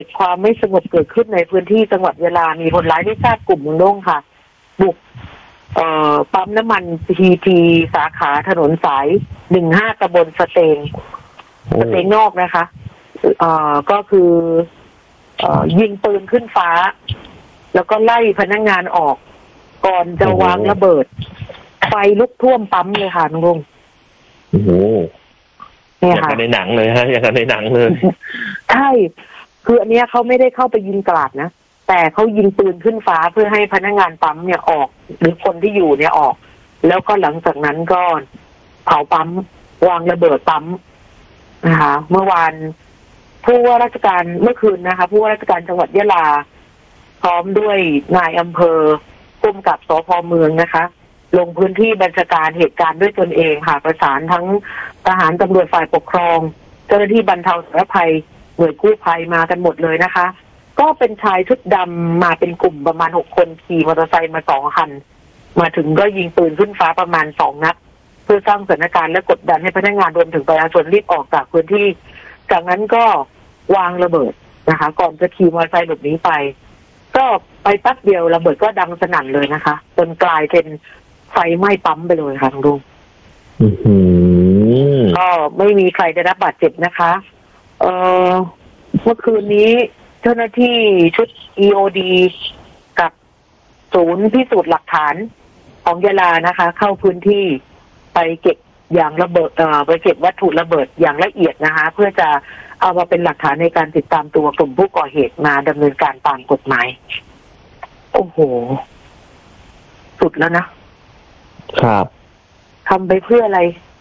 ความไม่สงบเกิดขึ้นในพื้นที่จังหวัดยะลามีคนร้ายไม่ทราบกลุ่มมุงด้งค่ะบุกปั๊มน้ำมันพีทีสาขาถนนสาย15ตำบลสเตงนอกนะคะก็คือยิงปืนขึ้นฟ้าแล้วก็ไล่พนักงานออกก่อนจะวางระเบิดไฟลุกท่วมปั๊มเลยค่ะลุงโอ้โหอย่างในหนังเลยฮะอย่างในหนังเลยใช่คืออันนี้เขาไม่ได้เข้าไปยิงกราดนะแต่เขายิงปืนขึ้นฟ้าเพื่อให้พนักงานปั๊มเนี่ยออกหรือคนที่อยู่เนี่ยออกแล้วก็หลังจากนั้นก็เผาปั๊มวางระเบิดปั๊มนะคะเมื่อวานผู้ว่าราชการเมื่อคืนนะคะผู้ว่าราชการจังหวัดยะลาพร้อมด้วยนายอำเภอผู้กำกับสภ.เมืองนะคะลงพื้นที่บัญชาการเหตุการณ์ด้วยตนเองค่ะประสานทั้งทหารตำรวจฝ่ายปกครองเจ้าหน้าที่บรรเทาสาธารณภัยหน่วยกู้ภัยมากันหมดเลยนะคะก็เป็นชายชุดดำมาเป็นกลุ่มประมาณ6คนขี่มอเตอร์ไซค์มา2คันมาถึงก็ยิงปืนขึ้นฟ้าประมาณ2นัดเพื่อสร้างสถานการณ์และกดดันให้พนักงานรวมถึงประชาชนรีบออกจากพื้นที่จากนั้นก็วางระเบิดนะคะก่อนจะขี่มอเตอร์ไซค์หลบหนีไปก็ไปแป๊บเดียวระเบิดก็ดังสนั่นเลยนะคะจนกลายเป็นไฟไหม้ปั๊มไปเลยค่ะทุกท่านก็ไม่มีใครได้รับบาดเจ็บนะคะเมื่อคืนนี้เจ้าหน้าที่ชุด EOD กับศูนย์พิสูจน์หลักฐานของยะลานะคะเข้าพื้นที่ไปเก็บอย่างระเบิดไปเก็บวัตถุระเบิดอย่างละเอียดนะคะเพื่อจะเอามาเป็นหลักฐานในการติดตามตัวกลุ่มผู้ก่อเหตุมาดำเนินการตามกฎหมายโอ้โหสุดแล้วนะครับทำไปเพื่ออะไร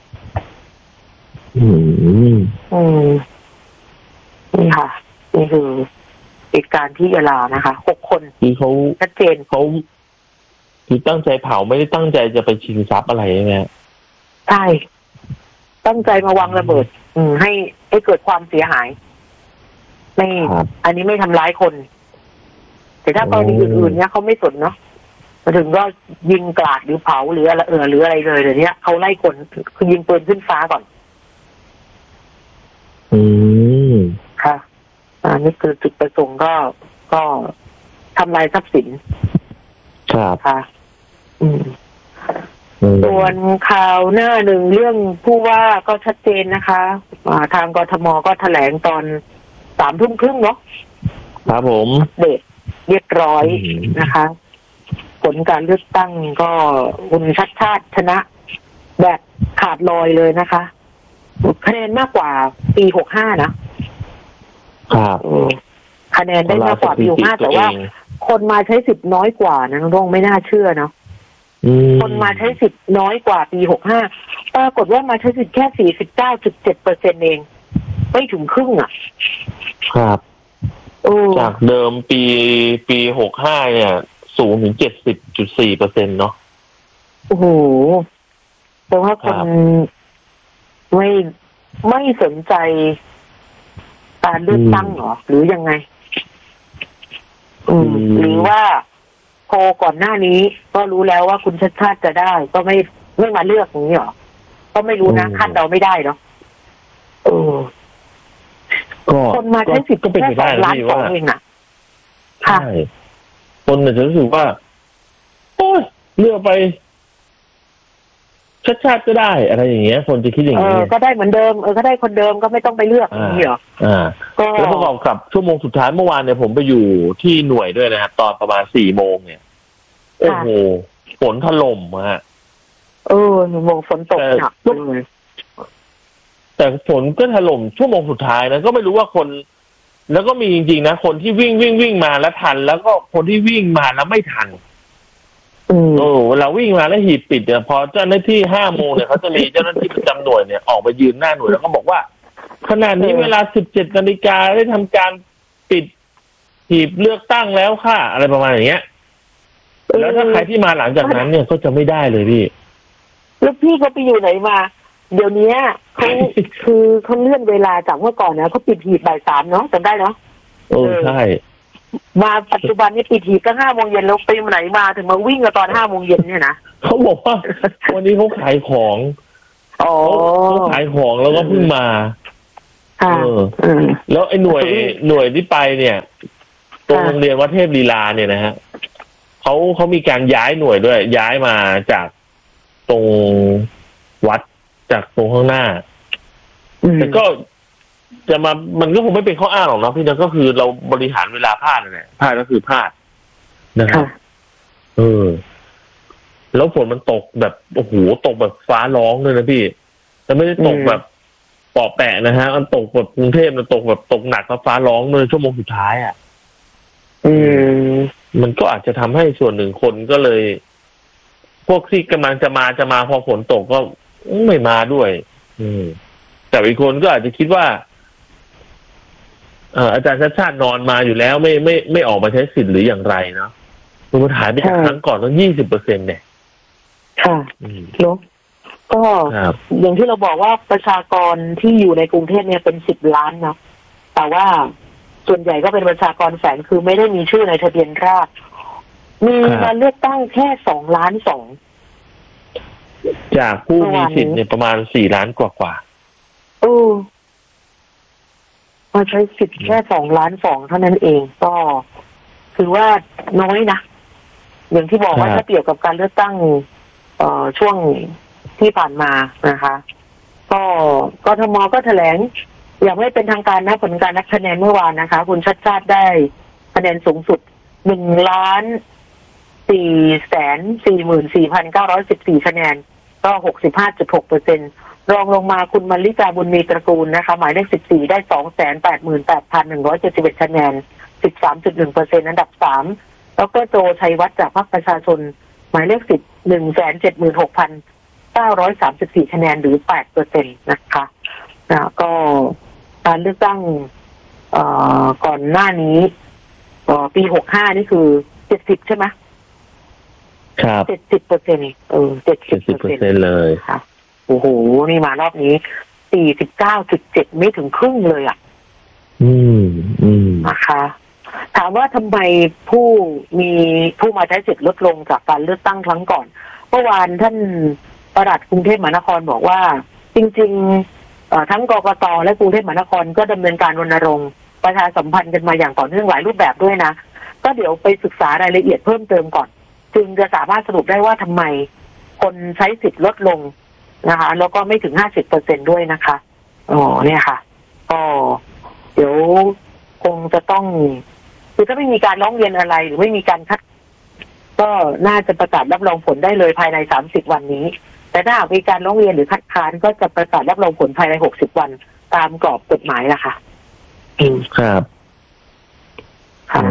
นี่ค่ะนี่คือเหตุการณ์ที่ยะลานะคะ6คนที่เขาชัดเจนเขาคือตั้งใจเผาไม่ได้ตั้งใจจะไปชิงทรัพย์อะไรใช่ไหมใช่ตั้งใจมาวางระเบิดให้เกิดความเสียหายไม่อันนี้ไม่ทำร้ายคนแต่ถ้ากรณีอื่นๆเนี่ยเขาไม่สนเนาะมาถึงก็ยิงกราดหรือเผาหรืออะไรหรืออะไรเลยเดี๋ยวนี้เขาไล่คนคือยิงปืนขึ้นฟ้าก่อนค่ะนี่คือจุดประสงค์ก็ทำลายทรัพย์สินครับค่ะส่วนข่าวหน้าหนึ่งเรื่องผู้ว่าก็ชัดเจนนะคะทางกทมก็แถลงตอน3:30เนาะครับผมเดตเรียบร้อยนะคะผลการเลือกตั้งก็คุณชัดชาติชนะแบบขาดลอยเลยนะคะคะแนนมากกว่าปี65นะครับคะแนนได้มากกว่าปี65แต่ว่าคนมาใช้สิทธิ์น้อยกว่านะน้องไม่น่าเชื่อเนาะคนมาใช้สิทธิ์น้อยกว่าปี65ปรากฏว่ามาใช้สิทธิ์แค่ 49.7% เองไม่ถึงครึ่งครับจากเดิมปี65เนี่ยสูงถึง 70.4% เนาะโอ้โหแต่ว่าคนไม่สนใจการเลือกตั้งหรอหรือยังไงหรือว่าโพก่อนหน้านี้ก็รู้แล้วว่าคุณชัดชาติจะได้ก็ไม่มาเลือกอย่างนี้หรอก็ไม่รู้นะคาดเดาไม่ได้เนาะคนมาใช้สิทธิ์แค่2 ล้านกว่าเองอ่ะใช่คนจะรู้สึกว่าโอ้ยเลือกไปชาติก็ได้อะไรอย่างเงี้ยคนจะคิดอย่างนี้ก็ได้เหมือนเดิมก็ได้คนเดิมก็ไม่ต้องไปเลือกอย่างนี้หรอแล้วประกอบกับชั่วโมงสุดท้ายเมื่อวานเนี่ยผมไปอยู่ที่หน่วยด้วยนะครับตอนประมาณ4 โมงเนี่ยโอ้โหฝนถล่มฮะ 1 โมงฝนตกหนักเลยแต่ฝนก็ถล่มชั่วโมงสุดท้ายนะก็ไม่รู้ว่าคนแล้วก็มีจริงๆนะคนที่วิ่งมาแล้วทันแล้วก็คนที่วิ่งมาแล้วไม่ทันเราวิ่งมาแล้วหีบปิดเนี่ยพอเจ้าหน้าที่5 โมงเนี่ยเขาจะมีเจ้าหน้าที่ประจำหน่วยเนี่ยออกไปยืนหน้าหน่วยแล้วก็บอกว่าขณะนี้เวลา 17 นาฬิกาได้ทำการปิดหีบเลือกตั้งแล้วค่ะอะไรประมาณอย่างเงี้ยแล้วถ้าใครที่มาหลังจากนั้นเนี่ยก็จะไม่ได้เลยพี่แล้วพี่เขาไปอยู่ไหนมาเดี๋ยวนี้เขาเลื่อนเวลาจากเมื่อก่อนนะเขาปิดหีบบ่าย 3เนาะจำได้เนาะใช่มาปัจจุบันนี้ปิดหีบก็5 โมงเย็นแล้วไปไหนมาถึงมาวิ่งกันตอน5 โมงเย็นเนี่ยนะเขาบอกว่าวันนี้เขาขายของเขาขายของแล้วก็เพิ่งมาค่ะแล้วไอ้หน่วยที่ไปเนี่ยตรงโรงเรียนวัดเทพลีลาเนี่ยนะฮะเขามีการย้ายหน่วยด้วยย้ายมาจากตรงวัดจากตรงข้างหน้าแต่ก็จะมามันก็คงไม่เป็นข้ออ้างหรอกนะพี่นะก็คือเราบริหารเวลาพลาดนั่นแหละพลาดก็คือพลาดนะครับแล้วฝนมันตกแบบโอ้โหตกแบบฟ้าร้องเลยนะพี่แต่ไม่ได้ตกแบบปอแปะนะฮะมันตกแบบกรุงเทพมันตกแบบตกหนักฟ้าร้องเลยชั่วโมงสุดท้ายอ่ะมันก็อาจจะทำให้ส่วนหนึ่งคนก็เลย พวกที่กำลังจะมาพอฝนตกก็ไม่มาด้วยแต่อีกคนก็อาจจะคิดว่าอาจารย์ชาติชาตินอนมาอยู่แล้วไม่ออกมาใช้สิทธิ์หรืออย่างไรเนาะมันหายไปจากครั้งก่อนตั้ง20%เนี่ยค่ะเนาะก็อย่างที่เราบอกว่าประชากรที่อยู่ในกรุงเทพเนี่ยเป็น10 ล้านนะแต่ว่าส่วนใหญ่ก็เป็นประชากรแฝงคือไม่ได้มีชื่อในทะเบียนราษฎร์มีมาเลือกตั้งแค่2.2 ล้านจากผู้มีสิทธิ์เนี่ยประมาณ4 ล้านกว่ามาใช้สิทธิ์แค่2.2 ล้านเท่านั้นเองก็ถือว่าน้อยนะอย่างที่บอกว่าถ้าเปรียบกับการเลือกตั้งช่วงที่ผ่านมานะคะก็กทม.ก็แถลงอย่างไม่เป็นทางการนะผลการนับคะแนนเมื่อวานนะคะคุณชาติชาติได้คะแนนสูงสุด1,444,914 คะแนนก็ 65.6%รองลงมาคุณมลิกาบุญมีตระกูลนะคะหมายเลข14ได้ 288,171 คะแนน 13.1% อันดับ3แล้วก็โจชัยวัฒน์จากพรรคประชาชนหมายเลข10 176,934 คะแนนหรือ 8% นะคะก็การเลือกตั้งก่อนหน้านี้ปี65นี่คือ70ใช่ไหมครับ 70% เลยค่ะโอ้โหนี่มารอบนี้ 49.7 ไม่ถึงครึ่งเลยอ่ะนะคะถามว่าทำไมผู้มาใช้สิทธิ์ลดลงจากการเลือกตั้งครั้งก่อนเมื่อวานท่านปลัดกรุงเทพมหานครบอกว่าจริงๆทั้งกกต.และกรุงเทพมหานครก็ดำเนินการรณรงค์ประชาสัมพันธ์กันมาอย่างต่อเนื่องหลายรูปแบบด้วยนะก็เดี๋ยวไปศึกษารายละเอียดเพิ่มเติมก่อนจึงจะสามารถสรุปได้ว่าทำไมคนใช้สิทธิ์ลดลงนะคะแล้วก็ไม่ถึง 50% ด้วยนะคะเนี่ยค่ะก็เดี๋ยวคงจะต้องคือถ้าไม่มีการร้องเรียนอะไรหรือไม่มีการคัดก็น่าจะประกาศรับรองผลได้เลยภายใน30 วันนี้แต่ถ้าหากมีการร้องเรียนหรือคัดค้านก็จะประกาศรับรองผลภายใน60 วันตามกรอบกฎหมายล่ะค่ะครับค่ะ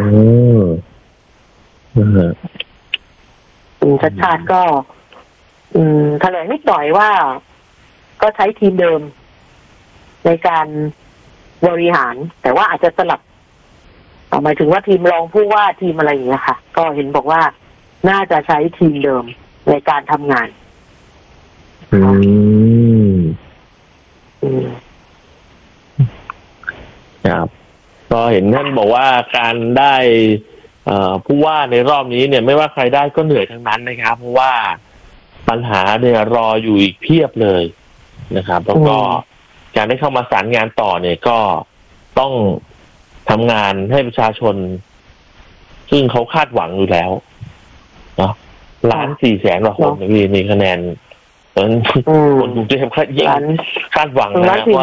ชาติชาติก็แถลงนิดหน่อยว่าก็ใช้ทีมเดิมในการบริหารแต่ว่าอาจจะสลับหมายถึงว่าทีมรองผู้ว่าทีมอะไรอย่างเงี้ยค่ะก็เห็นบอกว่าน่าจะใช้ทีมเดิมในการทำงานครับก็เห็นท่านบอกว่าการได้ผู้ว่าในรอบนี้เนี่ยไม่ว่าใครได้ก็เหนื่อยทั้งนั้นนะครับเพราะว่าปัญหาเนี่ยรออยู่อีกเพียบเลยนะครับแล้วก็การได้เข้ามาสารงานต่อเนี่ยก็ต้องทำงานให้ประชาชนซึ่งเขาคาดหวังอยู่แล้วเนาะ1,400,000 กว่าคนมีคะแนนคนกรุงเทพยิ่งคาดหวังนะว่า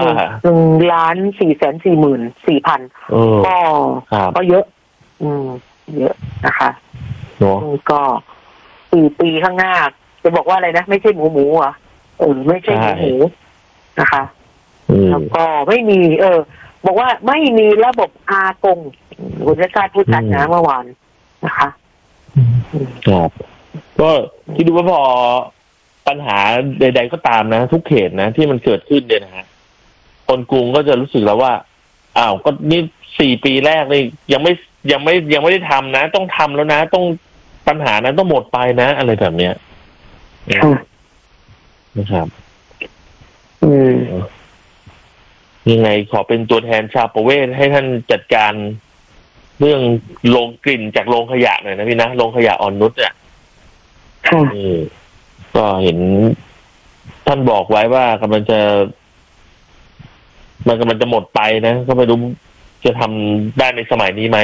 1,444,400ก็เยอะเยอะนะคะก็4 ปีข้างหน้าจะบอกว่าอะไรนะไม่ใช่หมูอ่ะไม่ใช่หมูนะคะแล้วก็ไม่มีบอกว่าไม่มีระบบอากงคุณชาติชาติพูดชัดนะเมื่อวานนะคะครับก็คิดดูว่าพอปัญหาใดๆก็ตามนะทุกเขตนะที่มันเกิดขึ้นเนี่ยนะฮะคนกรุงก็จะรู้สึกแล้วว่าก็นี่4 ปีแรกเลยยังไม่ได้ทำนะต้องทำแล้วนะต้องปัญหานั้นต้องหมดไปนะอะไรแบบเนี้ยนะครับยังไงขอเป็นตัวแทนชาวประเวศให้ท่านจัดการเรื่องโรงกลิ่นจากโรงขยะหน่อยนะพี่นะโรงขยะอ่อนนุชอ่ะก็เห็นท่านบอกไว้ว่ากำลังจะมันจะหมดไปนะก็ไม่รู้จะทำได้ในสมัยนี้ไหม